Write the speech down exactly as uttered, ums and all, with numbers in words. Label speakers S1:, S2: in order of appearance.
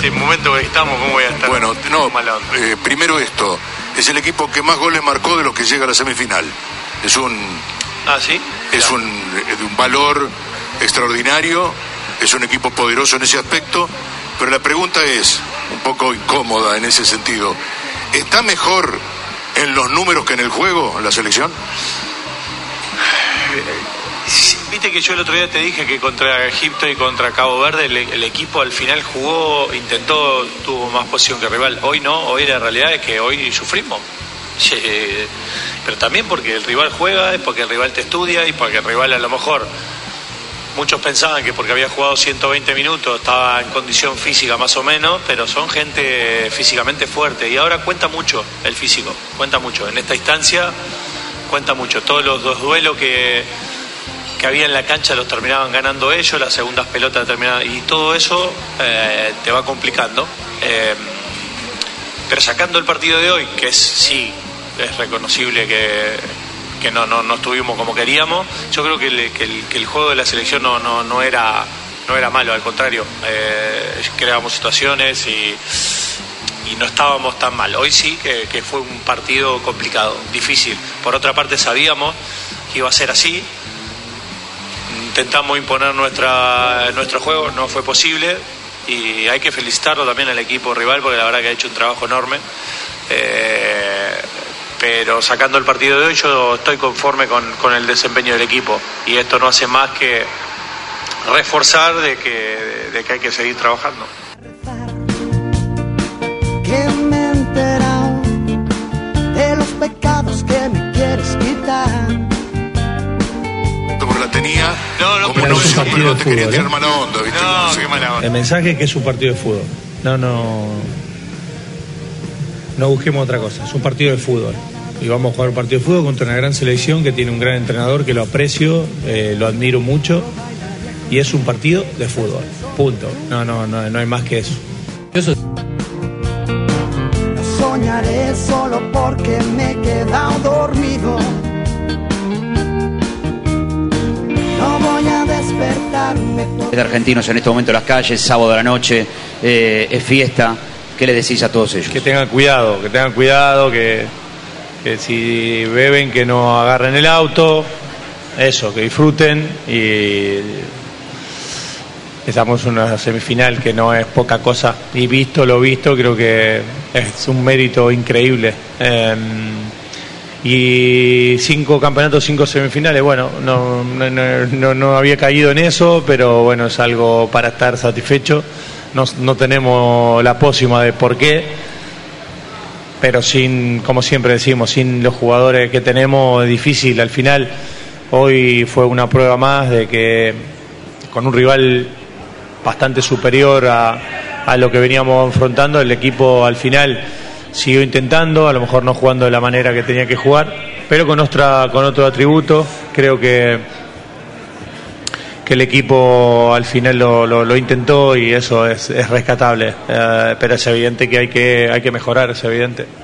S1: este momento que estamos, ¿cómo voy a estar?
S2: Bueno, no, eh, primero esto, es el equipo que más goles marcó de los que llega a la semifinal. Es un...
S1: Ah, ¿sí?
S2: Es un, de un valor extraordinario, es un equipo poderoso en ese aspecto, pero la pregunta es, un poco incómoda en ese sentido, ¿está mejor en los números que en el juego la selección?
S1: Viste que yo el otro día te dije que contra Egipto y contra Cabo Verde el, el equipo al final jugó, intentó, tuvo más posición que el rival. Hoy no, hoy la realidad es que hoy sufrimos. Sí, pero también porque el rival juega, es porque el rival te estudia y porque el rival a lo mejor, muchos pensaban que porque había jugado ciento veinte minutos estaba en condición física más o menos, pero son gente físicamente fuerte y ahora cuenta mucho el físico, cuenta mucho. En esta instancia cuenta mucho. Todos los dos duelos que, que había en la cancha los terminaban ganando ellos, las segundas pelotas terminaban, y todo eso eh, te va complicando. Eh, pero sacando el partido de hoy, que es sí, es reconocible que, que no, no, no estuvimos como queríamos, yo creo que el, que el, que el juego de la selección no, no, no, era, no era malo, al contrario, eh, creábamos situaciones y, y no estábamos tan mal. Hoy sí que, que fue un partido complicado, difícil. Por otra parte sabíamos que iba a ser así, intentamos imponer nuestra, nuestro juego, no fue posible. Y hay que felicitarlo también al equipo rival porque la verdad que ha hecho un trabajo enorme, eh, pero sacando el partido de hoy yo estoy conforme con, con el desempeño del equipo y esto no hace más que reforzar de que, de que hay que seguir trabajando.
S3: Que me he enterado de los pecados que me quieres quitar.
S2: La tenía
S1: no, no,
S2: como
S1: pero
S2: no,
S1: es un
S2: pero
S1: partido
S2: no
S1: de
S2: te quería
S1: fútbol,
S2: tirar
S1: ¿eh?
S2: mala onda, ¿viste?
S1: No,
S2: No,
S1: qué mala onda.
S4: El mensaje es que es un partido de fútbol. No, no. No busquemos otra cosa. Es un partido de fútbol. Y vamos a jugar un partido de fútbol contra una gran selección que tiene un gran entrenador que lo aprecio, eh, lo admiro mucho. Y es un partido de fútbol. Punto. No, no, no, no hay más que eso. Eso.
S3: No soñaré solo porque me he quedado dormido. No voy a despertarme.
S5: De argentinos en este momento en las calles, sábado a la noche, eh, es fiesta. ¿Qué le decís a todos ellos?
S4: Que tengan cuidado, que tengan cuidado, que, que si beben que no agarren el auto, eso, que disfruten. Y estamos en una semifinal que no es poca cosa. Y visto lo visto, creo que es un mérito increíble. Eh, y cinco campeonatos, cinco semifinales, bueno, no, no, no, no había caído en eso, pero bueno, es algo para estar satisfecho. No, no tenemos la pócima de por qué, pero sin, como siempre decimos, sin los jugadores que tenemos es difícil. Al final, hoy fue una prueba más de que con un rival bastante superior a, a lo que veníamos enfrentando, el equipo al final siguió intentando, a lo mejor no jugando de la manera que tenía que jugar, pero con, nuestra, con otro atributo. Creo que, que el equipo al final lo, lo, lo intentó y eso es, es rescatable, eh, pero es evidente que hay que, hay que mejorar, es evidente.